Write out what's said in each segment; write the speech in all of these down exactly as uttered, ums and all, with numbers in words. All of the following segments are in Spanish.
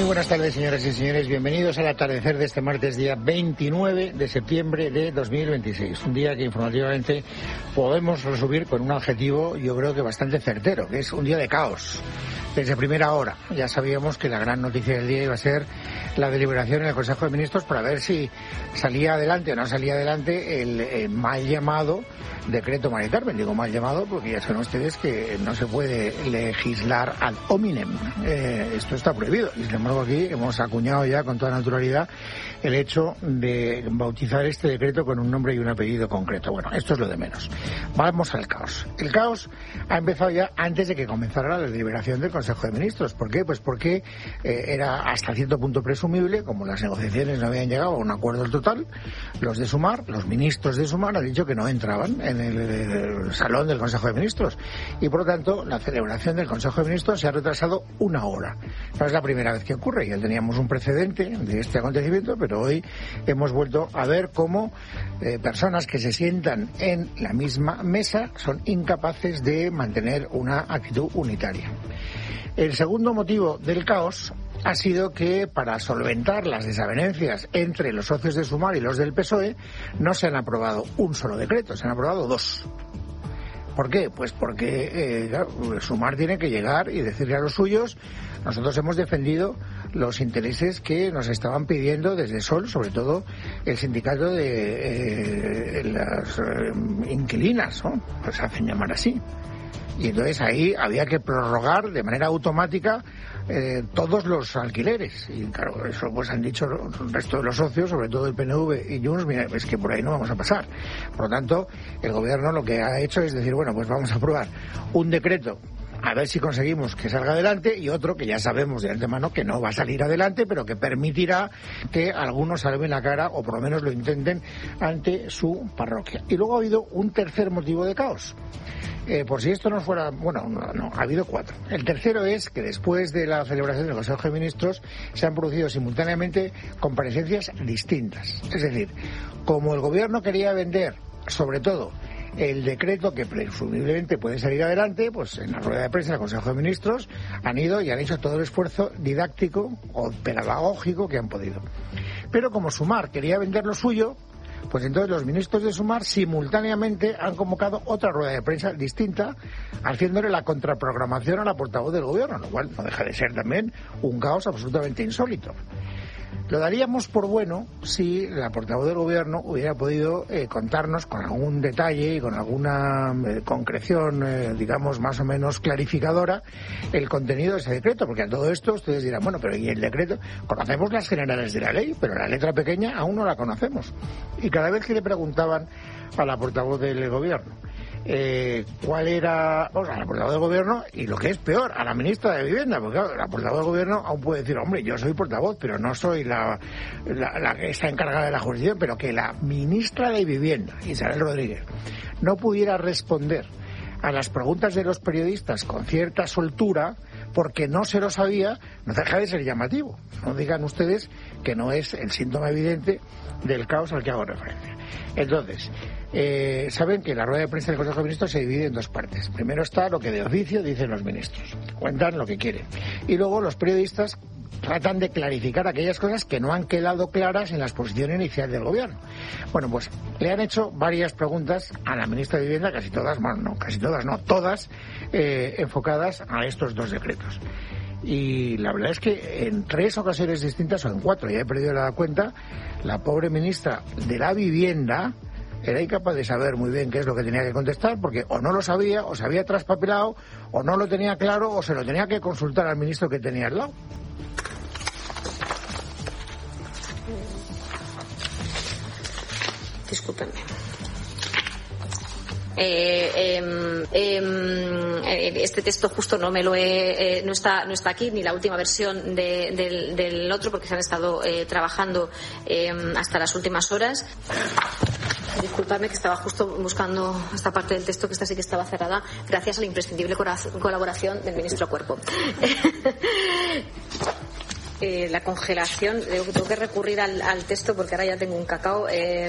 Muy buenas tardes, señoras y señores. Bienvenidos al atardecer de este martes, día veintinueve de septiembre de dos mil veintiséis. Un día que informativamente podemos resumir con un adjetivo, yo creo que bastante certero, que es un día de caos. Desde primera hora ya sabíamos que la gran noticia del día iba a ser la deliberación en el Consejo de Ministros para ver si salía adelante o no salía adelante el, el mal llamado decreto Mari Carmen. Digo mal llamado porque ya saben ustedes que no se puede legislar ad hominem. Eh, esto está prohibido. Y sin embargo aquí hemos acuñado ya con toda naturalidad el hecho de bautizar este decreto con un nombre y un apellido concreto. Bueno, esto es lo de menos. Vamos al caos. El caos ha empezado ya antes de que comenzara la deliberación del Consejo de Ministros. ¿Por qué? Pues porque eh, era hasta cierto punto presumible, como las negociaciones no habían llegado a un acuerdo total, los de Sumar, los ministros de Sumar han dicho que no entraban en el, el salón del Consejo de Ministros. Y por lo tanto, la celebración del Consejo de Ministros se ha retrasado una hora. No es la primera vez que ocurre. Ya teníamos un precedente de este acontecimiento, pero hoy hemos vuelto a ver cómo eh, personas que se sientan en la misma mesa son incapaces de mantener una actitud unitaria. El segundo motivo del caos ha sido que para solventar las desavenencias entre los socios de Sumar y los del P S O E no se han aprobado un solo decreto, se han aprobado dos. ¿Por qué? Pues porque eh, claro, Sumar tiene que llegar y decirle a los suyos: nosotros hemos defendido los intereses que nos estaban pidiendo desde Sol, sobre todo el sindicato de eh, las eh, inquilinas, ¿no? Pues se hacen llamar así. Y entonces ahí había que prorrogar de manera automática eh, todos los alquileres. Y claro, eso pues han dicho el resto de los socios, sobre todo el P N V y Junts: mira, es que por ahí no vamos a pasar. Por lo tanto, el gobierno lo que ha hecho es decir, bueno, pues vamos a aprobar un decreto a ver si conseguimos que salga adelante, y otro que ya sabemos de antemano que no va a salir adelante, pero que permitirá que algunos salven la cara, o por lo menos lo intenten, ante su parroquia. Y luego ha habido un tercer motivo de caos. Eh, por si esto no fuera... Bueno, no, no, ha habido cuatro. El tercero es que después de la celebración del Consejo de Ministros se han producido simultáneamente comparecencias distintas. Es decir, como el gobierno quería vender, sobre todo, el decreto que presumiblemente puede salir adelante, pues en la rueda de prensa del Consejo de Ministros han ido y han hecho todo el esfuerzo didáctico o pedagógico que han podido. Pero como Sumar quería vender lo suyo, pues entonces los ministros de Sumar simultáneamente han convocado otra rueda de prensa distinta, haciéndole la contraprogramación a la portavoz del gobierno, lo cual no deja de ser también un caos absolutamente insólito. Lo daríamos por bueno si la portavoz del gobierno hubiera podido eh, contarnos con algún detalle y con alguna eh, concreción, eh, digamos, más o menos clarificadora, el contenido de ese decreto, porque a todo esto ustedes dirán, bueno, pero ¿y el decreto? Conocemos las generales de la ley, pero la letra pequeña aún no la conocemos. Y cada vez que le preguntaban a la portavoz del gobierno Eh, cuál era, o sea, la portavoz del gobierno, y lo que es peor, a la ministra de Vivienda, porque claro, la portavoz del gobierno aún puede decir, hombre, yo soy portavoz, pero no soy la, la, la que está encargada de la jurisdicción, pero que la ministra de Vivienda, Isabel Rodríguez, no pudiera responder a las preguntas de los periodistas con cierta soltura porque no se lo sabía, no deja de ser llamativo. No digan ustedes que no es el síntoma evidente del caos al que hago referencia. Entonces, eh, saben que la rueda de prensa del Consejo de Ministros se divide en dos partes. Primero está lo que de oficio dicen los ministros, cuentan lo que quieren. Y luego los periodistas tratan de clarificar aquellas cosas que no han quedado claras en la exposición inicial del gobierno. Bueno, pues le han hecho varias preguntas a la ministra de Vivienda, casi todas, bueno, no, casi todas, no, todas eh, enfocadas a estos dos decretos. Y la verdad es que en tres ocasiones distintas, o en cuatro, ya he perdido la cuenta, la pobre ministra de la Vivienda era incapaz de saber muy bien qué es lo que tenía que contestar, porque o no lo sabía, o se había traspapelado, o no lo tenía claro, o se lo tenía que consultar al ministro que tenía al lado. Discúlpenme. Eh, eh, eh, este texto justo no me lo he, eh, no está no está aquí, ni la última versión de, del, del otro, porque se han estado eh, trabajando eh, hasta las últimas horas. Disculpadme que estaba justo buscando esta parte del texto, que esta sí que estaba cerrada, gracias a la imprescindible colaboración del ministro Cuerpo. eh, la congelación, tengo que recurrir al, al texto porque ahora ya tengo un cacao. Eh,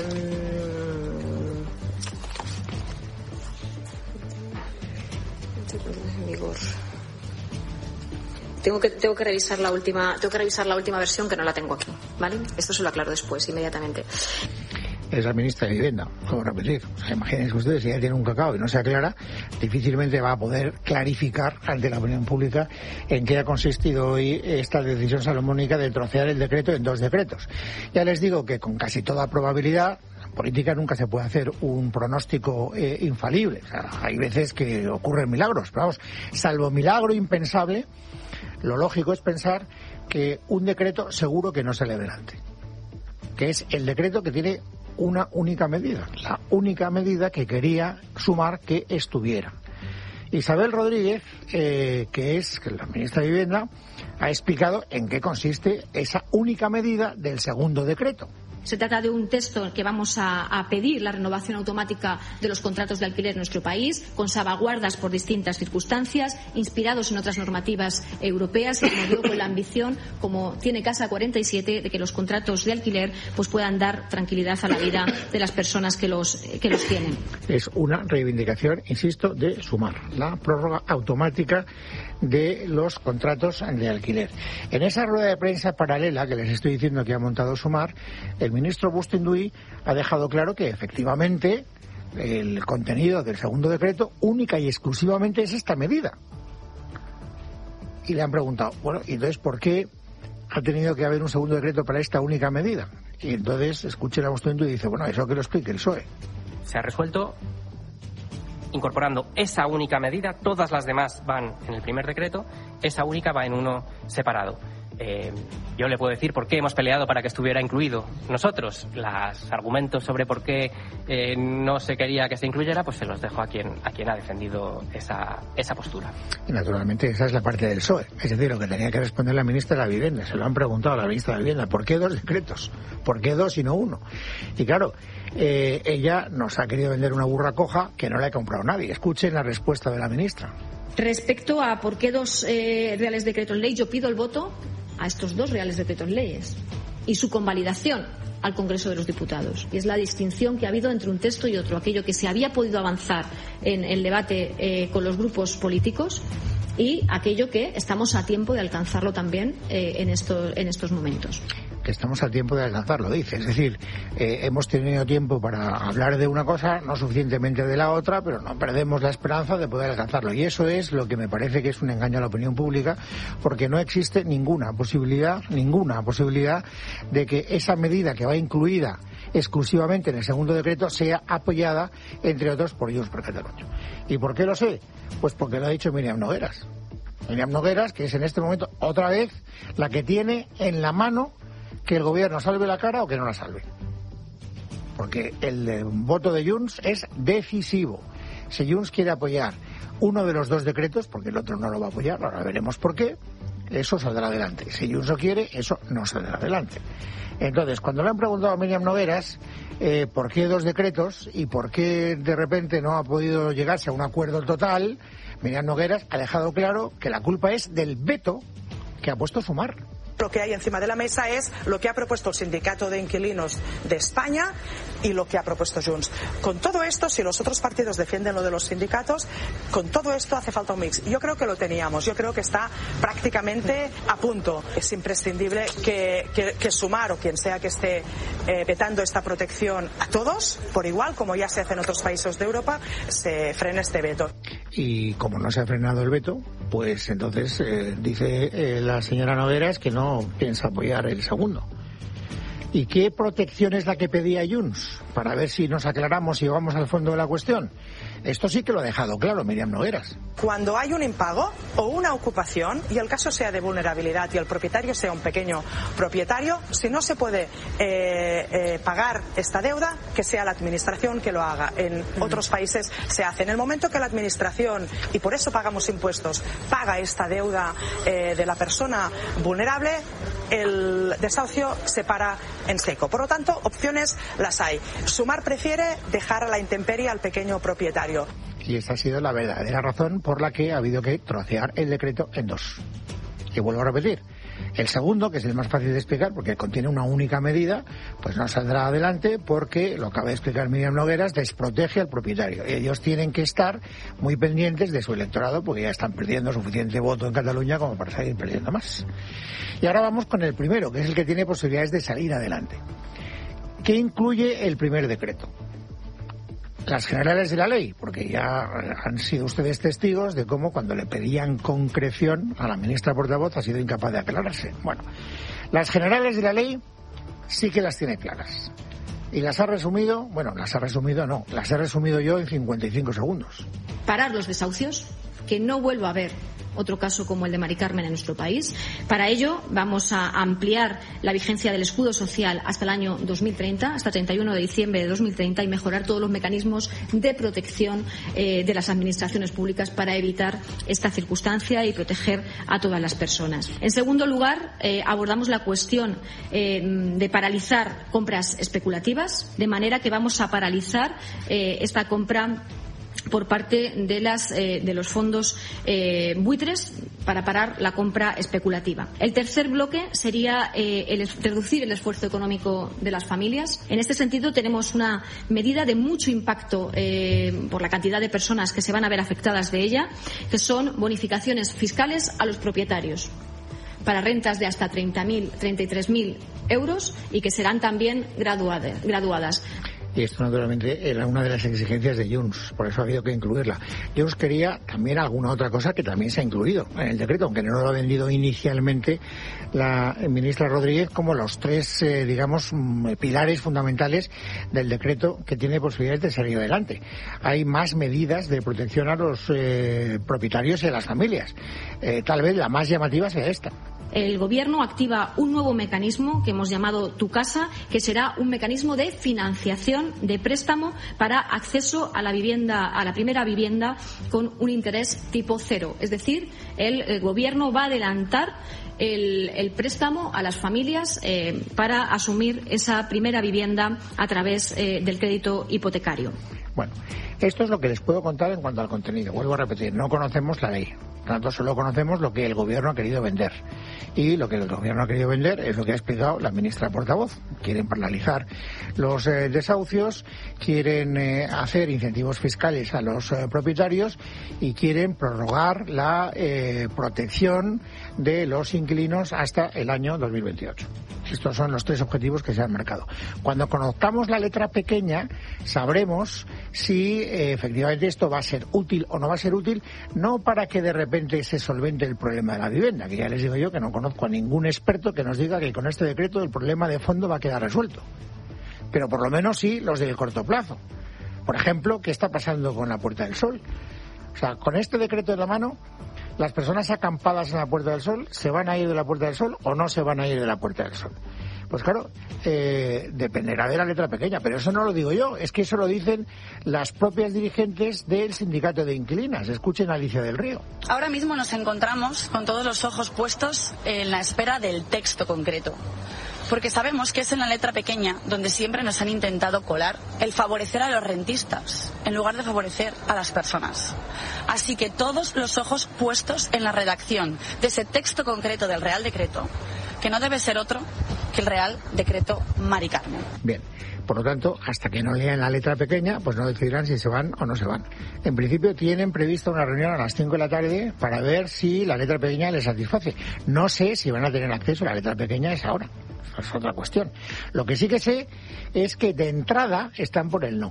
en vigor. Tengo que tengo que revisar la última tengo que revisar la última versión, que no la tengo aquí, ¿vale? Esto se lo aclaro después, inmediatamente. Es la ministra de Vivienda, puedo repetir. O sea, imagínense ustedes, si ella tiene un cacao y no se aclara, difícilmente va a poder clarificar ante la opinión pública en qué ha consistido hoy esta decisión salomónica de trocear el decreto en dos decretos. Ya les digo que con casi toda probabilidad, en política nunca se puede hacer un pronóstico eh, infalible. O sea, hay veces que ocurren milagros, pero vamos, salvo milagro impensable, lo lógico es pensar que un decreto seguro que no sale adelante, que es el decreto que tiene una única medida, la única medida que quería Sumar que estuviera. Isabel Rodríguez, eh, que es la ministra de Vivienda, ha explicado en qué consiste esa única medida del segundo decreto. Se trata de un texto que vamos a, a pedir la renovación automática de los contratos de alquiler en nuestro país, con salvaguardas por distintas circunstancias, inspirados en otras normativas europeas y, como digo, con la ambición, como tiene Casa cuarenta y siete, de que los contratos de alquiler pues puedan dar tranquilidad a la vida de las personas que los, que los tienen. Es una reivindicación, insisto, de Sumar, la prórroga automática de los contratos de alquiler. En esa rueda de prensa paralela que les estoy diciendo que ha montado Sumar, el ministro Bustinduy ha dejado claro que efectivamente el contenido del segundo decreto única y exclusivamente es esta medida. Y le han preguntado, bueno, ¿y entonces por qué ha tenido que haber un segundo decreto para esta única medida? Y entonces escuchen a Bustinduy y dice, bueno, eso que lo explique el P S O E. Se ha resuelto incorporando esa única medida, todas las demás van en el primer decreto, esa única va en uno separado. Eh, yo le puedo decir por qué hemos peleado para que estuviera incluido nosotros. Los argumentos sobre por qué eh, no se quería que se incluyera, pues se los dejo a quien a quien ha defendido esa, esa postura. Y naturalmente esa es la parte del P S O E. Es decir, lo que tenía que responder la ministra de la Vivienda. Se lo han preguntado a la ministra de la Vivienda. ¿Por qué dos decretos? ¿Por qué dos y no uno? Y claro, eh, ella nos ha querido vender una burra coja que no la ha comprado nadie. Escuchen la respuesta de la ministra. Respecto a por qué dos eh, reales decretos ley, yo pido el voto a estos dos reales decretos leyes y su convalidación al Congreso de los Diputados. Y es la distinción que ha habido entre un texto y otro, aquello que se había podido avanzar en el debate eh, con los grupos políticos y aquello que estamos a tiempo de alcanzarlo también eh, en, esto, en estos momentos. Que estamos a tiempo de alcanzarlo, dice. Es decir, eh, hemos tenido tiempo para hablar de una cosa, no suficientemente de la otra, pero no perdemos la esperanza de poder alcanzarlo. Y eso es lo que me parece que es un engaño a la opinión pública, porque no existe ninguna posibilidad, ninguna posibilidad de que esa medida que va incluida exclusivamente en el segundo decreto sea apoyada, entre otros, por Junts per Catalunya. ¿Y por qué lo sé? Pues porque lo ha dicho Míriam Nogueras. Míriam Nogueras, que es en este momento otra vez la que tiene en la mano que el gobierno salve la cara o que no la salve. Porque el eh, voto de Junts es decisivo. Si Junts quiere apoyar uno de los dos decretos, porque el otro no lo va a apoyar, ahora veremos por qué, eso saldrá adelante. Si Junts lo quiere, eso no saldrá adelante. Entonces, cuando le han preguntado a Míriam Nogueras eh, por qué dos decretos y por qué de repente no ha podido llegarse a un acuerdo total, Míriam Nogueras ha dejado claro que la culpa es del veto que ha puesto Sumar. Lo que hay encima de la mesa es lo que ha propuesto el Sindicato de Inquilinos de España y lo que ha propuesto Junts. Con todo esto, si los otros partidos defienden lo de los sindicatos, con todo esto hace falta un mix. Yo creo que lo teníamos, yo creo que está prácticamente a punto. Es imprescindible que, que, que Sumar o quien sea que esté eh, vetando esta protección a todos, por igual, como ya se hace en otros países de Europa, se frene este veto. Y como no se ha frenado el veto, pues entonces eh, dice eh, la señora Nogueras que no piensa apoyar el segundo. ¿Y qué protección es la que pedía Junts? Para ver si nos aclaramos y vamos al fondo de la cuestión. Esto sí que lo ha dejado claro Míriam Nogueras. Cuando hay un impago o una ocupación, y el caso sea de vulnerabilidad y el propietario sea un pequeño propietario, si no se puede eh, eh, pagar esta deuda, que sea la administración que lo haga. En otros países se hace. En el momento que la administración, y por eso pagamos impuestos, paga esta deuda eh, de la persona vulnerable, el desahucio se para en seco. Por lo tanto, opciones las hay. Sumar prefiere dejar a la intemperie al pequeño propietario. Y esa ha sido la verdadera razón por la que ha habido que trocear el decreto en dos. Y vuelvo a repetir, El segundo, que es el más fácil de explicar porque contiene una única medida, pues no saldrá adelante porque, lo acaba de explicar Míriam Nogueras, desprotege al propietario. Ellos tienen que estar muy pendientes de su electorado porque ya están perdiendo suficiente voto en Cataluña como para seguir perdiendo más. Y ahora vamos con el primero, que es el que tiene posibilidades de salir adelante. ¿Qué incluye el primer decreto? Las generales de la ley, porque ya han sido ustedes testigos de cómo cuando le pedían concreción a la ministra portavoz ha sido incapaz de aclararse. Bueno, las generales de la ley sí que las tiene claras. Y las ha resumido, bueno, las ha resumido no, las he resumido yo en cincuenta y cinco segundos. Parar los desahucios, que no vuelva a haber otro caso como el de Mari Carmen en nuestro país. Para ello vamos a ampliar la vigencia del escudo social hasta el año dos mil treinta, hasta treinta y uno de diciembre de dos mil treinta, y mejorar todos los mecanismos de protección eh, de las administraciones públicas para evitar esta circunstancia y proteger a todas las personas. En segundo lugar, eh, abordamos la cuestión eh, de paralizar compras especulativas, de manera que vamos a paralizar eh, esta compra por parte de las eh, de los fondos eh, buitres para parar la compra especulativa. El tercer bloque sería eh, el, reducir el esfuerzo económico de las familias. En este sentido tenemos una medida de mucho impacto eh, por la cantidad de personas que se van a ver afectadas de ella, que son bonificaciones fiscales a los propietarios para rentas de hasta treinta mil, treinta y tres mil euros y que serán también graduadas. graduadas. Y esto, naturalmente, era una de las exigencias de Junts, por eso ha habido que incluirla. Junts quería también alguna otra cosa que también se ha incluido en el decreto, aunque no lo ha vendido inicialmente la ministra Rodríguez como los tres, eh, digamos, pilares fundamentales del decreto que tiene posibilidades de salir adelante. Hay más medidas de protección a los eh, propietarios y a las familias. Eh, tal vez la más llamativa sea esta. El Gobierno activa un nuevo mecanismo que hemos llamado Tu Casa, que será un mecanismo de financiación, de préstamo para acceso a la vivienda, a la primera vivienda con un interés tipo cero. Es decir, el, el Gobierno va a adelantar el, el préstamo a las familias eh, para asumir esa primera vivienda a través eh, del crédito hipotecario. Bueno, esto es lo que les puedo contar en cuanto al contenido. Vuelvo a repetir, no conocemos la ley. Por tanto, solo conocemos lo que el Gobierno ha querido vender. Y lo que el Gobierno ha querido vender es lo que ha explicado la ministra portavoz. Quieren paralizar los eh, desahucios, quieren eh, hacer incentivos fiscales a los eh, propietarios y quieren prorrogar la eh, protección de los inquilinos hasta el año dos mil veintiocho. Estos son los tres objetivos que se han marcado. Cuando conozcamos la letra pequeña, sabremos si eh, efectivamente esto va a ser útil o no va a ser útil, no para que de repente se solvente el problema de la vivienda, que ya les digo yo que no conozco a ningún experto que nos diga que con este decreto el problema de fondo va a quedar resuelto. Pero por lo menos sí los del corto plazo. Por ejemplo, ¿qué está pasando con la Puerta del Sol? O sea, con este decreto en la mano, las personas acampadas en la Puerta del Sol, ¿se van a ir de la Puerta del Sol o no se van a ir de la Puerta del Sol? Pues claro, eh, dependerá de la letra pequeña, pero eso no lo digo yo, es que eso lo dicen las propias dirigentes del sindicato de inquilinas. Escuchen a Alicia del Río. Ahora mismo nos encontramos con todos los ojos puestos en la espera del texto concreto, porque sabemos que es en la letra pequeña donde siempre nos han intentado colar el favorecer a los rentistas en lugar de favorecer a las personas. Así que todos los ojos puestos en la redacción de ese texto concreto del Real Decreto, que no debe ser otro que el Real Decreto Mari Carmen. Bien, por lo tanto, hasta que no lean la letra pequeña, pues no decidirán si se van o no se van. En principio tienen prevista una reunión a las cinco de la tarde para ver si la letra pequeña les satisface. No sé si van a tener acceso a la letra pequeña a esa hora. Esa es otra cuestión. Lo que sí que sé es que de entrada están por el no.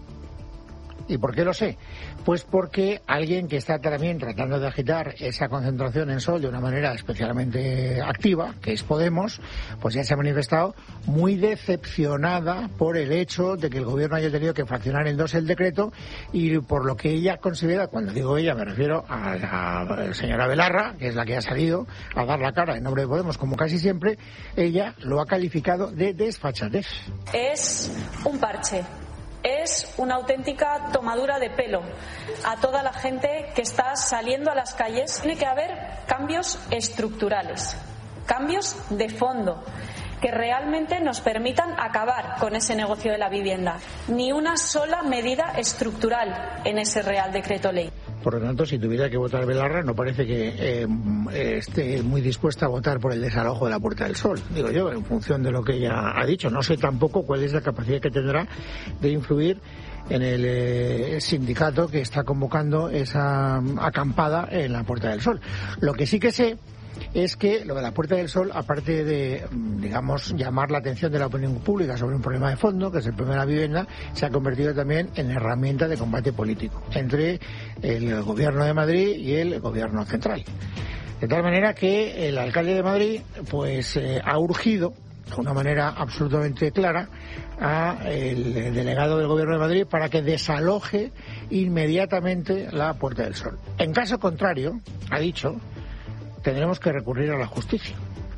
¿Y por qué lo sé? Pues porque alguien que está también tratando de agitar esa concentración en Sol de una manera especialmente activa, que es Podemos, pues ya se ha manifestado muy decepcionada por el hecho de que el Gobierno haya tenido que fraccionar en dos el decreto y por lo que ella considera, cuando digo ella me refiero a la señora Belarra, que es la que ha salido a dar la cara en nombre de Podemos, como casi siempre, ella lo ha calificado de desfachatez. Es un parche. Es una auténtica tomadura de pelo a toda la gente que está saliendo a las calles. Tiene que haber cambios estructurales, cambios de fondo, que realmente nos permitan acabar con ese negocio de la vivienda. Ni una sola medida estructural en ese Real Decreto Ley. Por lo tanto, si tuviera que votar Belarra, no parece que eh, esté muy dispuesta a votar por el desalojo de la Puerta del Sol. Digo yo, en función de lo que ella ha dicho. No sé tampoco cuál es la capacidad que tendrá de influir en el eh, sindicato que está convocando esa acampada en la Puerta del Sol. Lo que sí que sé es que lo de la Puerta del Sol, aparte de, digamos, llamar la atención de la opinión pública sobre un problema de fondo, que es el problema de la vivienda, se ha convertido también en herramienta de combate político entre el Gobierno de Madrid y el Gobierno central. De tal manera que el alcalde de Madrid pues eh, ha urgido de una manera absolutamente clara a el delegado del Gobierno de Madrid para que desaloje inmediatamente la Puerta del Sol. En caso contrario, ha dicho, tendremos que recurrir a la justicia.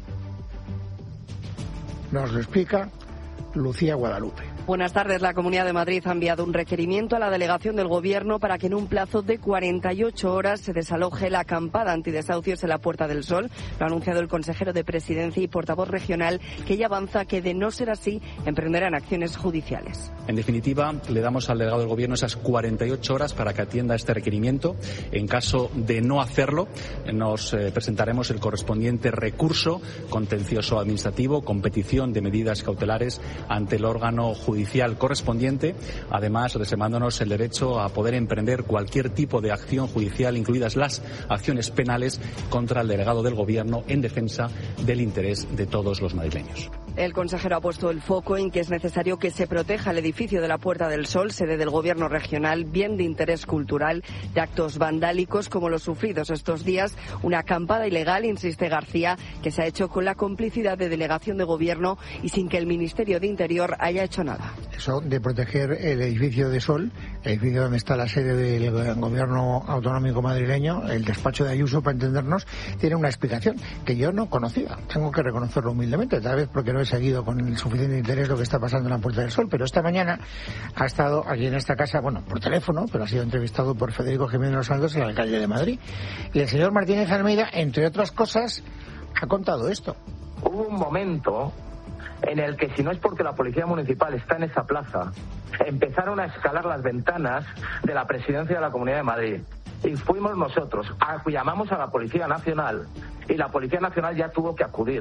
Nos lo explica Lucía Guadalupe. Buenas tardes. La Comunidad de Madrid ha enviado un requerimiento a la delegación del Gobierno para que en un plazo de cuarenta y ocho horas se desaloje la acampada antidesahucios en la Puerta del Sol. Lo ha anunciado el consejero de Presidencia y portavoz regional, que ya avanza que, de no ser así, emprenderán acciones judiciales. En definitiva, le damos al delegado del Gobierno esas cuarenta y ocho horas para que atienda este requerimiento. En caso de no hacerlo, nos eh, presentaremos el correspondiente recurso contencioso administrativo con petición de medidas cautelares ante el órgano judicial judicial correspondiente, además reservándonos el derecho a poder emprender cualquier tipo de acción judicial, incluidas las acciones penales, contra el delegado del Gobierno en defensa del interés de todos los madrileños. El consejero ha puesto el foco en que es necesario que se proteja el edificio de la Puerta del Sol, sede del Gobierno regional, bien de interés cultural, de actos vandálicos como los sufridos estos días. Una acampada ilegal, insiste García, que se ha hecho con la complicidad de delegación de Gobierno y sin que el Ministerio de Interior haya hecho nada. Eso de proteger el edificio de Sol, el edificio donde está la sede del Gobierno autonómico madrileño, el despacho de Ayuso, para entendernos, tiene una explicación que yo no conocía. Tengo que reconocerlo humildemente, tal vez porque no he seguido con el suficiente interés lo que está pasando en la Puerta del Sol, pero esta mañana ha estado aquí en esta casa, bueno, por teléfono, pero ha sido entrevistado por Federico Jiménez Los Santos, el alcalde de Madrid. Y el señor Martínez Almeida, entre otras cosas, ha contado esto. Hubo un momento en el que, si no es porque la Policía Municipal está en esa plaza, empezaron a escalar las ventanas de la Presidencia de la Comunidad de Madrid. Y fuimos nosotros, a, llamamos a la Policía Nacional, y la Policía Nacional ya tuvo que acudir.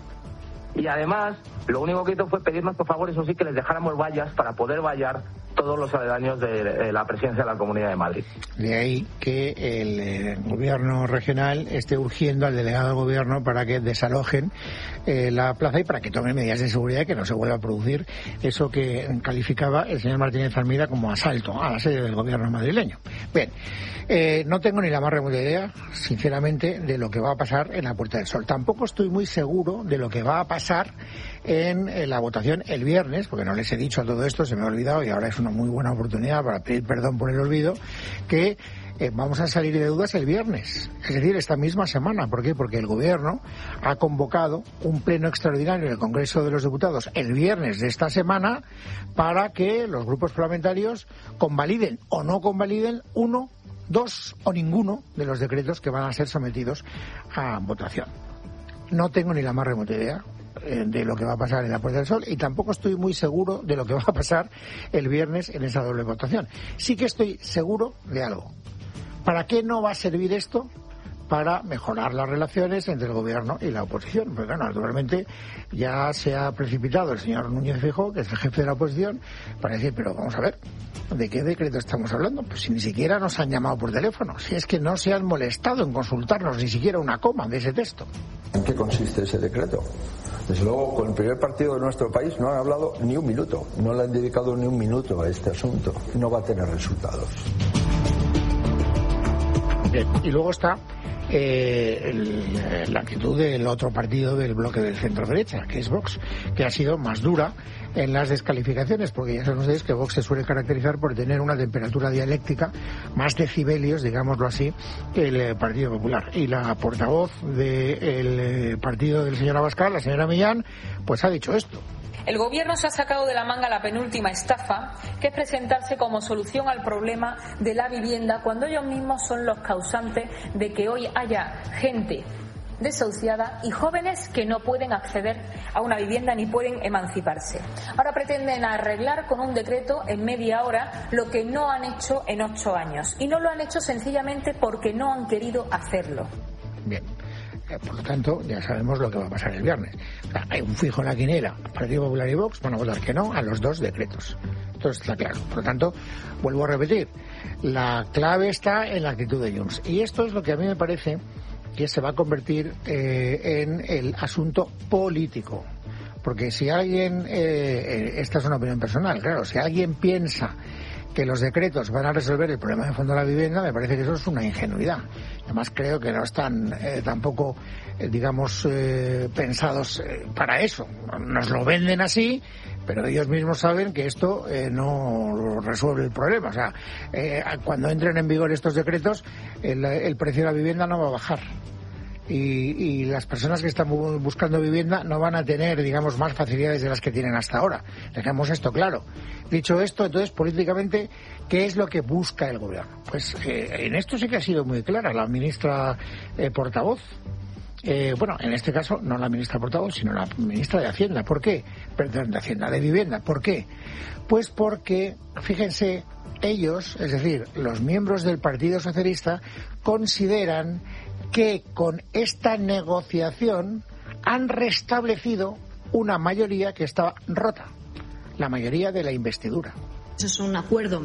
Y además, lo único que hizo fue pedirnos, por favor, eso sí, que les dejáramos vallas para poder vallar todos los aledaños de, de la Presidencia de la Comunidad de Madrid. De ahí que el eh, Gobierno regional esté urgiendo al delegado del Gobierno para que desalojen eh, la plaza y para que tomen medidas de seguridad y que no se vuelva a producir eso que calificaba el señor Martínez Almeida como asalto a la sede del Gobierno madrileño. Bien, eh, no tengo ni la más remota idea, sinceramente, de lo que va a pasar en la Puerta del Sol. Tampoco estoy muy seguro de lo que va a pasar en, en la votación el viernes, porque no les he dicho a todo esto, se me ha olvidado y ahora es una muy buena oportunidad para pedir perdón por el olvido, que eh, vamos a salir de dudas el viernes, es decir, esta misma semana. ¿Por qué? Porque el Gobierno ha convocado un pleno extraordinario en el Congreso de los Diputados el viernes de esta semana para que los grupos parlamentarios convaliden o no convaliden uno, dos o ninguno de los decretos que van a ser sometidos a votación. No tengo ni la más remota idea de lo que va a pasar en la Puerta del Sol y tampoco estoy muy seguro de lo que va a pasar el viernes en esa doble votación. Sí que estoy seguro de algo. ¿Para qué no va a servir esto? Para mejorar las relaciones entre el Gobierno y la oposición. Porque, bueno, naturalmente ya se ha precipitado el señor Núñez Feijóo, que es el jefe de la oposición, para decir, pero vamos a ver, ¿de qué decreto estamos hablando? Pues si ni siquiera nos han llamado por teléfono, si es que no se han molestado en consultarnos ni siquiera una coma de ese texto. ¿En qué consiste ese decreto? Desde luego, con el primer partido de nuestro país no han hablado ni un minuto, no le han dedicado ni un minuto a este asunto y no va a tener resultados. Bien, y luego está eh, el, la actitud del otro partido del bloque del centro-derecha, que es Vox, que ha sido más dura en las descalificaciones, porque ya saben ustedes que Vox se suele caracterizar por tener una temperatura dialéctica, más decibelios, digámoslo así, que el Partido Popular. Y la portavoz del partido del señor Abascal, la señora Millán, pues ha dicho esto. El Gobierno se ha sacado de la manga la penúltima estafa, que es presentarse como solución al problema de la vivienda cuando ellos mismos son los causantes de que hoy haya gente desahuciada y jóvenes que no pueden acceder a una vivienda ni pueden emanciparse. Ahora pretenden arreglar con un decreto en media hora lo que no han hecho en ocho años. Y no lo han hecho sencillamente porque no han querido hacerlo. Bien. Por lo tanto, ya sabemos lo que va a pasar el viernes. O sea, hay un fijo en la quiniela. Partido Popular y Vox van a votar que no a los dos decretos. Entonces está claro. Por lo tanto, vuelvo a repetir, la clave está en la actitud de Junts. Y esto es lo que a mí me parece que se va a convertir eh, en el asunto político. Porque si alguien, eh, esta es una opinión personal, claro, si alguien piensa que los decretos van a resolver el problema de fondo de la vivienda, me parece que eso es una ingenuidad. Además, creo que no están eh, tampoco, eh, digamos, eh, pensados eh, para eso. Nos lo venden así, pero ellos mismos saben que esto eh, no resuelve el problema. O sea, eh, cuando entren en vigor estos decretos, el, el precio de la vivienda no va a bajar. Y, y las personas que están buscando vivienda no van a tener, digamos, más facilidades de las que tienen hasta ahora. Dejemos esto claro. Dicho esto, entonces, políticamente, ¿qué es lo que busca el gobierno? Pues eh, en esto sí que ha sido muy clara la ministra eh, portavoz. Eh, bueno, en este caso, no la ministra portavoz, sino la ministra de Hacienda. ¿Por qué? Perdón, de Hacienda, de Vivienda. ¿Por qué? Pues porque, fíjense, ellos, es decir, los miembros del Partido Socialista, consideran que con esta negociación han restablecido una mayoría que estaba rota, la mayoría de la investidura. Eso es un acuerdo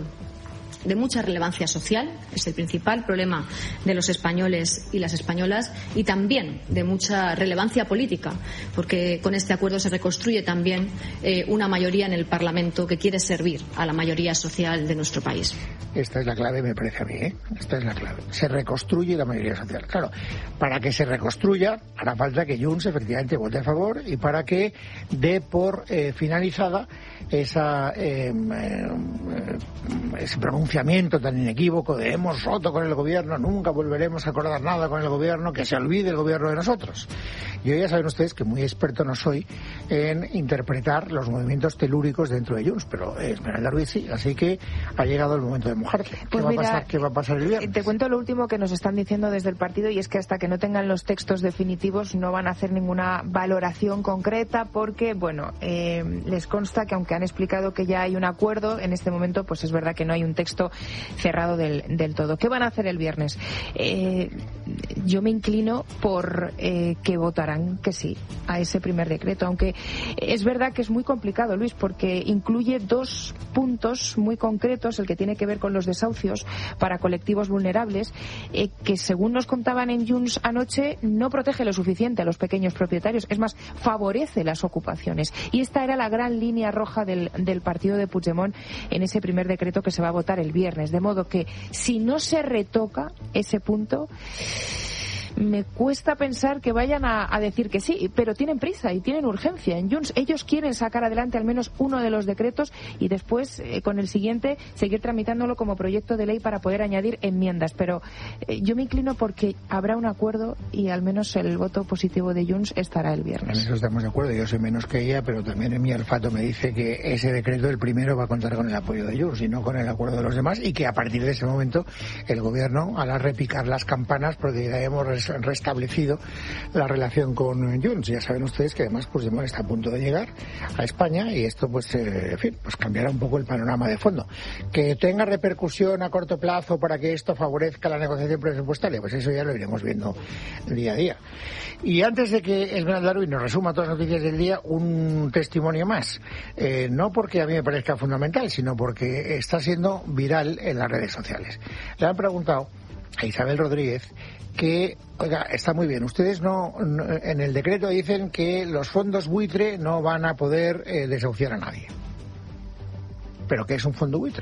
de mucha relevancia social, es el principal problema de los españoles y las españolas, y también de mucha relevancia política, porque con este acuerdo se reconstruye también eh, una mayoría en el Parlamento que quiere servir a la mayoría social de nuestro país. Esta es la clave, me parece a mí, ¿eh? Esta es la clave. Se reconstruye la mayoría social. Claro, para que se reconstruya hará falta que Junts efectivamente vote a favor y para que dé por eh, finalizada esa eh, eh, ese pronunciamiento tan inequívoco de hemos roto con el gobierno, nunca volveremos a acordar nada con el gobierno, que se olvide el gobierno de nosotros. Yo ya saben ustedes que muy experto no soy en interpretar los movimientos telúricos dentro de Junts, pero Esmeralda Ruiz sí, así que ha llegado el momento de mojarse. ¿Qué, pues va, mira, a pasar, ¿Qué va a pasar el viernes? Te cuento lo último que nos están diciendo desde el partido, y es que hasta que no tengan los textos definitivos no van a hacer ninguna valoración concreta porque, bueno, eh, les consta que aunque han explicado que ya hay un acuerdo, en este momento pues es verdad que no hay un texto cerrado del, del todo. ¿Qué van a hacer el viernes? Eh, yo me inclino por eh, que votarán que sí a ese primer decreto, aunque es verdad que es muy complicado, Luis, porque incluye dos puntos muy concretos, el que tiene que ver con los desahucios para colectivos vulnerables, eh, que según nos contaban en Junts anoche no protege lo suficiente a los pequeños propietarios, es más, favorece las ocupaciones. Y esta era la gran línea roja del, del partido de Puigdemont en ese primer decreto que se va a votar el viernes. De modo que si no se retoca ese punto, me cuesta pensar que vayan a, a decir que sí, pero tienen prisa y tienen urgencia. En Junts ellos quieren sacar adelante al menos uno de los decretos y después eh, con el siguiente seguir tramitándolo como proyecto de ley para poder añadir enmiendas. Pero eh, yo me inclino porque habrá un acuerdo y al menos el voto positivo de Junts estará el viernes. En eso estamos de acuerdo. Yo soy menos que ella, pero también en mi olfato me dice que ese decreto, el primero, va a contar con el apoyo de Junts y no con el acuerdo de los demás, y que a partir de ese momento el gobierno hará repicar las campanas porque ya hemos restablecido la relación con Junts. Ya saben ustedes que además Puigdemont está a punto de llegar a España y esto pues eh, en fin, pues cambiará un poco el panorama de fondo. Que tenga repercusión a corto plazo para que esto favorezca la negociación presupuestaria, pues eso ya lo iremos viendo día a día. Y antes de que Esmeralda Ruiz nos resuma todas las noticias del día, un testimonio más, eh, no porque a mí me parezca fundamental, sino porque está siendo viral en las redes sociales. Le han preguntado a Isabel Rodríguez que, oiga, está muy bien, ustedes no, no en el decreto dicen que los fondos buitre no van a poder eh, desahuciar a nadie. ¿Pero qué es un fondo buitre?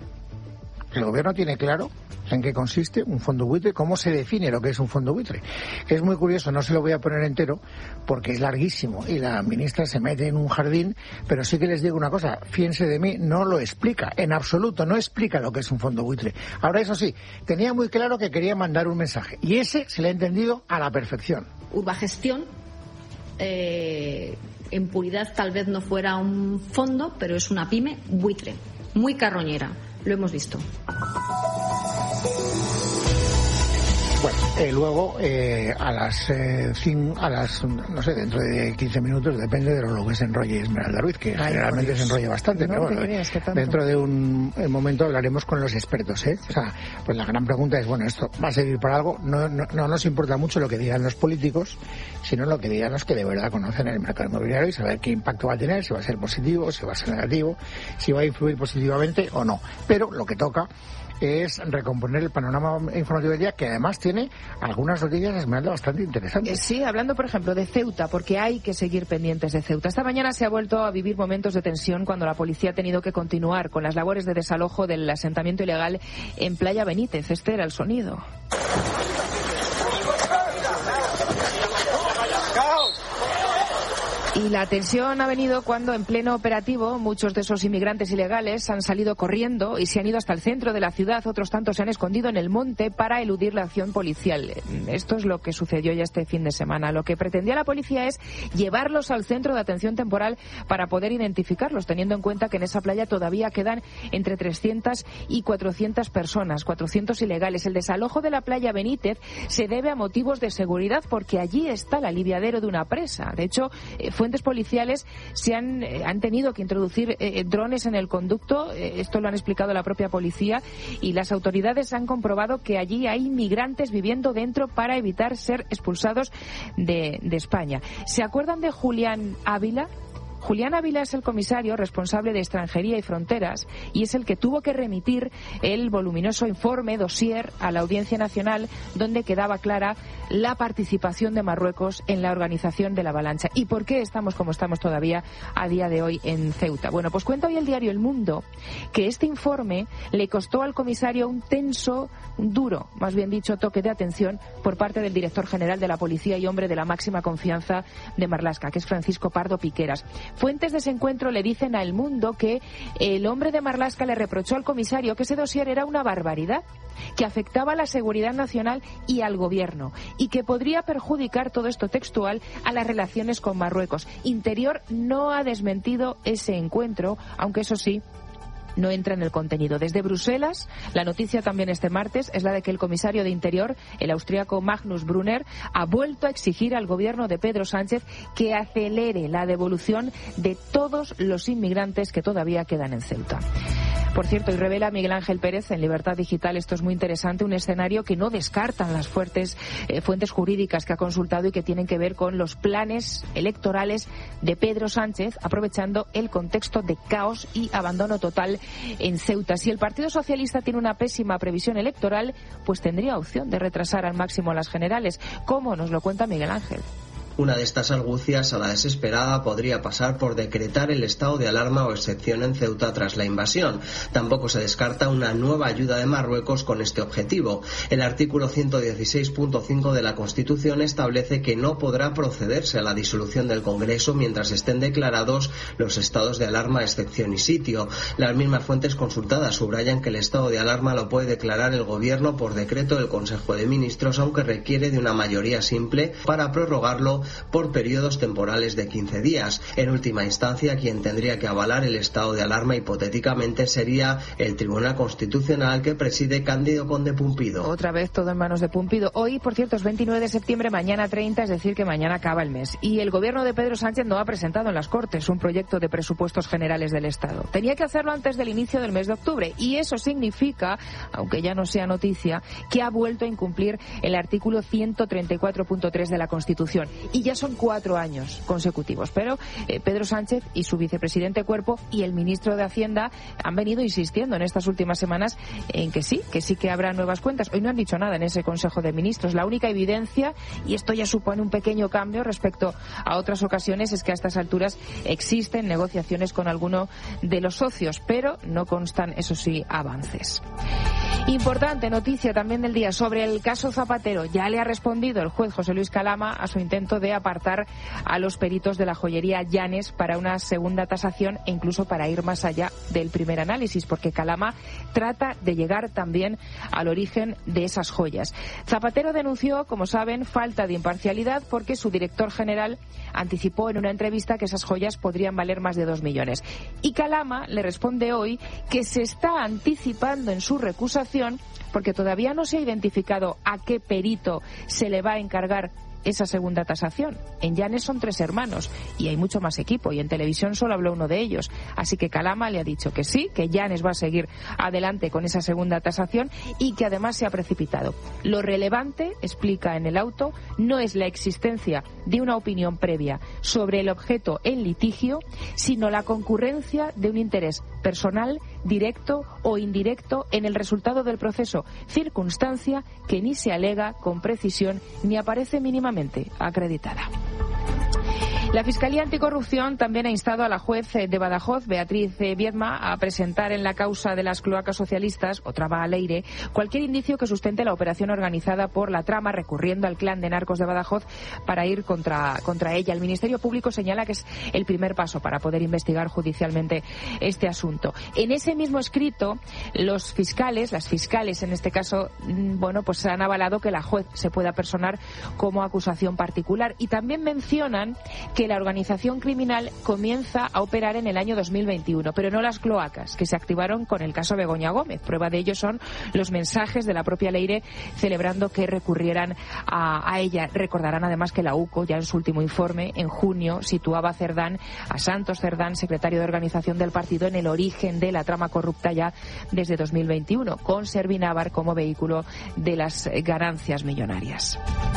El gobierno tiene claro en qué consiste un fondo buitre, cómo se define lo que es un fondo buitre. Es muy curioso, no se lo voy a poner entero porque es larguísimo y la ministra se mete en un jardín, pero sí que les digo una cosa, fíjense de mí, no lo explica, en absoluto, no explica lo que es un fondo buitre. Ahora, eso sí, tenía muy claro que quería mandar un mensaje y ese se le ha entendido a la perfección. Urbagestión, eh, en puridad tal vez no fuera un fondo, pero es una pyme buitre, muy carroñera, lo hemos visto. Bueno, eh, luego eh, a las eh, cin, a las no sé dentro de quince minutos, depende de lo que se enrolle Esmeralda Ruiz, que Ay, generalmente se enrolla bastante, no, pero bueno, crees, dentro de un momento hablaremos con los expertos, ¿eh? O sea, pues la gran pregunta es, bueno, esto va a servir para algo. No, no, no nos importa mucho lo que digan los políticos, sino lo que digan los que de verdad conocen el mercado inmobiliario y saber qué impacto va a tener, si va a ser positivo, si va a ser negativo, si va a influir positivamente o no. Pero lo que toca es recomponer el panorama informativo del día, que además tiene algunas noticias, Esmeralda, bastante interesantes. Sí, hablando por ejemplo de Ceuta, porque hay que seguir pendientes de Ceuta. Esta mañana se ha vuelto a vivir momentos de tensión cuando la policía ha tenido que continuar con las labores de desalojo del asentamiento ilegal en Playa Benítez. Este era el sonido. Y la tensión ha venido cuando, en pleno operativo, muchos de esos inmigrantes ilegales han salido corriendo y se han ido hasta el centro de la ciudad. Otros tantos se han escondido en el monte para eludir la acción policial. Esto es lo que sucedió ya este fin de semana. Lo que pretendía la policía es llevarlos al centro de atención temporal para poder identificarlos, teniendo en cuenta que en esa playa todavía quedan entre trescientas y cuatrocientas personas, cuatrocientos ilegales. El desalojo de la playa Benítez se debe a motivos de seguridad, porque allí está el aliviadero de una presa. De hecho, fuentes policiales se han, eh, han tenido que introducir eh, drones en el conducto. Eh, esto lo han explicado la propia policía, y las autoridades han comprobado que allí hay inmigrantes viviendo dentro para evitar ser expulsados de, de España. ¿Se acuerdan de Julián Ávila? Julián Ávila es el comisario responsable de Extranjería y Fronteras y es el que tuvo que remitir el voluminoso informe dossier a la Audiencia Nacional, donde quedaba clara la participación de Marruecos en la organización de la avalancha. ¿Y por qué estamos como estamos todavía a día de hoy en Ceuta? Bueno, pues cuenta hoy el diario El Mundo que este informe le costó al comisario un tenso, un duro, más bien dicho, toque de atención por parte del director general de la policía y hombre de la máxima confianza de Marlaska, que es Francisco Pardo Piqueras. Fuentes de ese encuentro le dicen a El Mundo que el hombre de Marlaska le reprochó al comisario que ese dossier era una barbaridad, que afectaba a la seguridad nacional y al gobierno, y que podría perjudicar, todo esto textual, a las relaciones con Marruecos. Interior no ha desmentido ese encuentro, aunque eso sí, no entra en el contenido. Desde Bruselas, la noticia también este martes es la de que el comisario de Interior, el austríaco Magnus Brunner, ha vuelto a exigir al gobierno de Pedro Sánchez que acelere la devolución de todos los inmigrantes que todavía quedan en Ceuta. Por cierto, y revela Miguel Ángel Pérez en Libertad Digital, esto es muy interesante, un escenario que no descartan las fuertes eh, fuentes jurídicas que ha consultado y que tienen que ver con los planes electorales de Pedro Sánchez, aprovechando el contexto de caos y abandono total en Ceuta. Si el Partido Socialista tiene una pésima previsión electoral, pues tendría opción de retrasar al máximo las generales. ¿Cómo? Nos lo cuenta Miguel Ángel. Una de estas argucias, a la desesperada, podría pasar por decretar el estado de alarma o excepción en Ceuta tras la invasión. Tampoco se descarta una nueva ayuda de Marruecos con este objetivo. El artículo ciento dieciséis punto cinco de la Constitución establece que no podrá procederse a la disolución del Congreso mientras estén declarados los estados de alarma, excepción y sitio. Las mismas fuentes consultadas subrayan que el estado de alarma lo puede declarar el Gobierno por decreto del Consejo de Ministros, aunque requiere de una mayoría simple para prorrogarlo por periodos temporales de quince días. En última instancia, quien tendría que avalar el estado de alarma hipotéticamente sería el Tribunal Constitucional que preside Cándido Conde Pumpido. Otra vez todo en manos de Pumpido. Hoy, por cierto, es veintinueve de septiembre, mañana treinta, es decir, que mañana acaba el mes. Y el gobierno de Pedro Sánchez no ha presentado en las Cortes un proyecto de presupuestos generales del Estado. Tenía que hacerlo antes del inicio del mes de octubre. Y eso significa, aunque ya no sea noticia, que ha vuelto a incumplir el artículo ciento treinta y cuatro punto tres de la Constitución. Y ya son cuatro años consecutivos. Pero eh, Pedro Sánchez y su vicepresidente Cuerpo y el ministro de Hacienda han venido insistiendo en estas últimas semanas en que sí, que sí que habrá nuevas cuentas. Hoy no han dicho nada en ese Consejo de Ministros. La única evidencia, y esto ya supone un pequeño cambio respecto a otras ocasiones, es que a estas alturas existen negociaciones con alguno de los socios, pero no constan, eso sí, avances. Importante noticia también del día sobre el caso Zapatero. Ya le ha respondido el juez José Luis Calama a su intento de apartar a los peritos de la joyería Llanes para una segunda tasación e incluso para ir más allá del primer análisis, porque Calama trata de llegar también al origen de esas joyas. Zapatero denunció, como saben, falta de imparcialidad porque su director general anticipó en una entrevista que esas joyas podrían valer más de dos millones. Y Calama le responde hoy que se está anticipando en su recusa tasación porque todavía no se ha identificado a qué perito se le va a encargar esa segunda tasación. En Llanes son tres hermanos y hay mucho más equipo, y en televisión solo habló uno de ellos. Así que Calama le ha dicho que sí, que Llanes va a seguir adelante con esa segunda tasación y que además se ha precipitado. Lo relevante, explica en el auto, no es la existencia de una opinión previa sobre el objeto en litigio, sino la concurrencia de un interés personal, directo o indirecto en el resultado del proceso, circunstancia que ni se alega con precisión ni aparece mínimamente acreditada. La Fiscalía Anticorrupción también ha instado a la juez de Badajoz, Beatriz Viedma, a presentar en la causa de las cloacas socialistas, o Traba Leire, cualquier indicio que sustente la operación organizada por la trama, recurriendo al clan de narcos de Badajoz para ir contra, contra ella. El Ministerio Público señala que es el primer paso para poder investigar judicialmente este asunto. En ese mismo escrito, los fiscales, las fiscales en este caso, bueno, pues han avalado que la juez se pueda personar como acusación particular, y también mencionan que que la organización criminal comienza a operar en el año dos mil veintiuno, pero no las cloacas, que se activaron con el caso Begoña Gómez. Prueba de ello son los mensajes de la propia Leire celebrando que recurrieran a, a ella. Recordarán además que la U C O, ya en su último informe, en junio, situaba a Cerdán, a Santos Cerdán, secretario de organización del partido, en el origen de la trama corrupta ya desde dos mil veintiuno, con Servinávar como vehículo de las ganancias millonarias.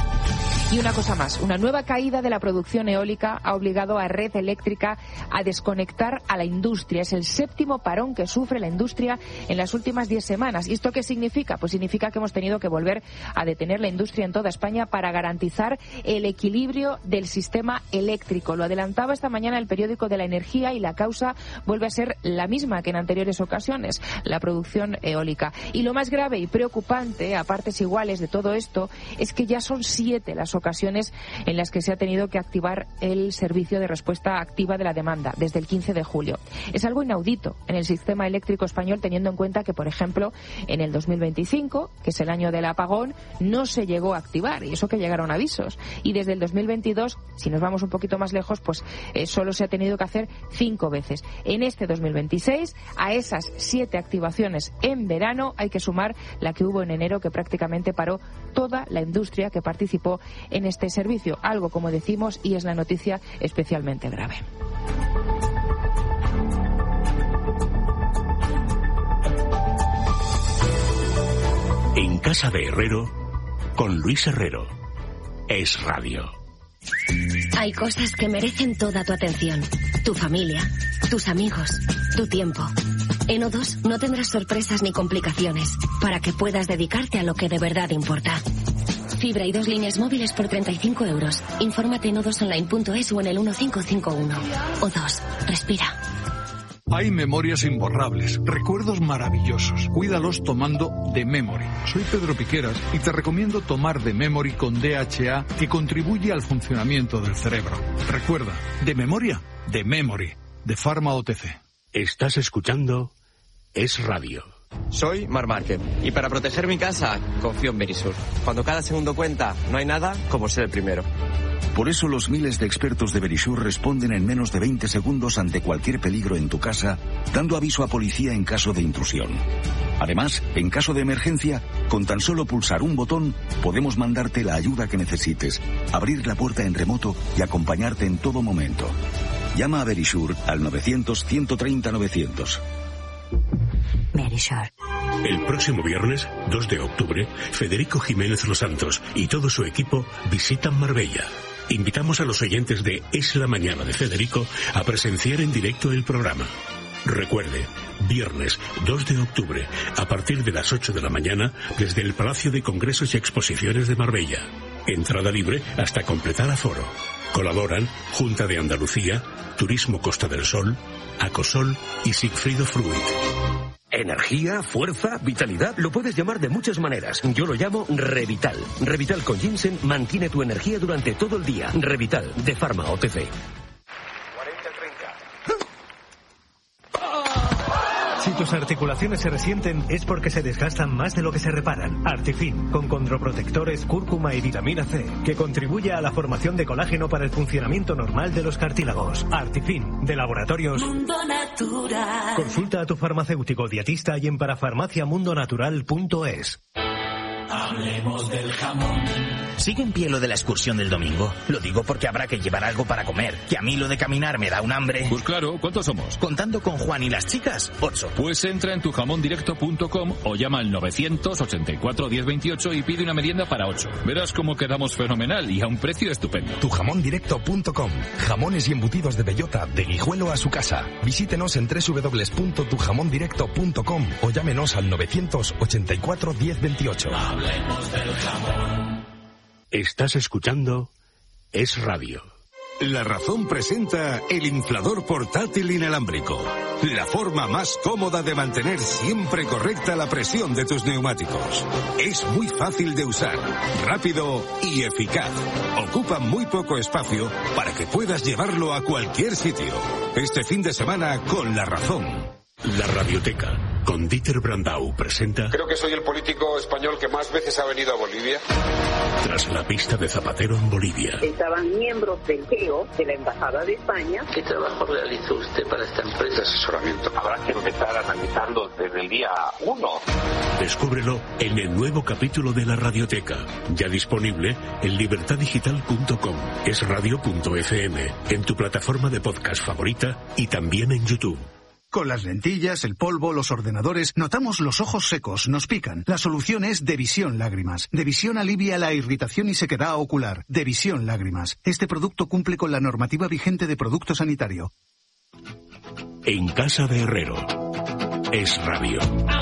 Y una cosa más, una nueva caída de la producción eólica ha obligado a Red Eléctrica a desconectar a la industria. Es el séptimo parón que sufre la industria en las últimas diez semanas. ¿Y esto qué significa? Pues significa que hemos tenido que volver a detener la industria en toda España para garantizar el equilibrio del sistema eléctrico. Lo adelantaba esta mañana el periódico de la Energía, y la causa vuelve a ser la misma que en anteriores ocasiones, la producción eólica. Y lo más grave y preocupante, a partes iguales de todo esto, es que ya son siete las ocasiones en las que se ha tenido que activar el servicio de respuesta activa de la demanda desde el quince de julio. Es algo inaudito en el sistema eléctrico español, teniendo en cuenta que, por ejemplo, en el dos mil veinticinco, que es el año del apagón, no se llegó a activar, y eso que llegaron avisos. Y desde el dos mil veintidós, si nos vamos un poquito más lejos, pues eh, solo se ha tenido que hacer cinco veces. En este dos mil veintiséis, a esas siete activaciones en verano hay que sumar la que hubo en enero, que prácticamente paró toda la industria que participó en este servicio, algo, como decimos, y es la noticia, especialmente grave. En casa de Herrero, con Luis Herrero. Es Radio. Hay cosas que merecen toda tu atención. Tu familia, tus amigos, tu tiempo. En O dos no tendrás sorpresas ni complicaciones, para que puedas dedicarte a lo que de verdad importa. Fibra y dos líneas móviles por treinta y cinco euros. Infórmate en o dos online punto es o en el uno cinco cinco uno. O dos, respira. Hay memorias imborrables, recuerdos maravillosos. Cuídalos tomando The Memory. Soy Pedro Piqueras y te recomiendo tomar The Memory con D H A, que contribuye al funcionamiento del cerebro. Recuerda, de memoria, The Memory, de Pharma O T C. Estás escuchando Es Radio. Soy Mar Márquez y para proteger mi casa confío en Verisur. Cuando cada segundo cuenta, no hay nada como ser el primero. Por eso los miles de expertos de Verisur responden en menos de veinte segundos ante cualquier peligro en tu casa, dando aviso a policía en caso de intrusión. Además, en caso de emergencia, con tan solo pulsar un botón, podemos mandarte la ayuda que necesites, abrir la puerta en remoto y acompañarte en todo momento. Llama a Verisur al novecientos, ciento treinta, novecientos. Verisur. El próximo viernes, dos de octubre, Federico Jiménez Los Santos y todo su equipo visitan Marbella. Invitamos a los oyentes de Es la Mañana de Federico a presenciar en directo el programa. Recuerde, viernes dos de octubre, a partir de las ocho de la mañana, desde el Palacio de Congresos y Exposiciones de Marbella. Entrada libre hasta completar aforo. Colaboran Junta de Andalucía, Turismo Costa del Sol, Acosol y Sigfrido Fruit. Energía, fuerza, vitalidad, lo puedes llamar de muchas maneras. Yo lo llamo Revital. Revital con ginseng mantiene tu energía durante todo el día. Revital, de Pharma O T C. Si tus articulaciones se resienten es porque se desgastan más de lo que se reparan. Artifin, con condroprotectores, cúrcuma y vitamina C, que contribuye a la formación de colágeno para el funcionamiento normal de los cartílagos. Artifin, de Laboratorios Mundo Natural. Consulta a tu farmacéutico dietista y en parafarmaciamundonatural punto es. Hablemos del jamón. ¿Sigue en pie lo de la excursión del domingo? Lo digo porque habrá que llevar algo para comer, que a mí lo de caminar me da un hambre. Pues claro, ¿cuántos somos? Contando con Juan y las chicas, ocho. Pues entra en tu jamón directo punto com o llama al novecientos ochenta y cuatro diez veintiocho y pide una merienda para ocho. Verás cómo quedamos fenomenal y a un precio estupendo. tu jamón directo punto com. Jamones y embutidos de bellota, de Guijuelo a su casa. Visítenos en doble u doble u doble u punto tu jamón directo punto com o llámenos al novecientos ochenta y cuatro diez veintiocho. Hablemos del jamón. Estás escuchando Es Radio. La Razón presenta el inflador portátil inalámbrico. La forma más cómoda de mantener siempre correcta la presión de tus neumáticos. Es muy fácil de usar, rápido y eficaz. Ocupa muy poco espacio para que puedas llevarlo a cualquier sitio. Este fin de semana con La Razón. La Radioteca, con Dieter Brandau, presenta... Creo que soy el político español que más veces ha venido a Bolivia. Tras la pista de Zapatero en Bolivia. Estaban miembros del G E O, de la Embajada de España. ¿Qué trabajo realizó usted para esta empresa? De asesoramiento. Habrá que empezar analizando desde el día uno. Descúbrelo en el nuevo capítulo de La Radioteca, ya disponible en libertad digital punto com, es radio punto efe eme, en tu plataforma de podcast favorita y también en YouTube. Con las lentillas, el polvo, los ordenadores, notamos los ojos secos, nos pican. La solución es Devisión Lágrimas. Devisión alivia la irritación y sequedad ocular. Devisión Lágrimas. Este producto cumple con la normativa vigente de producto sanitario. En casa de Herrero. Es Radio.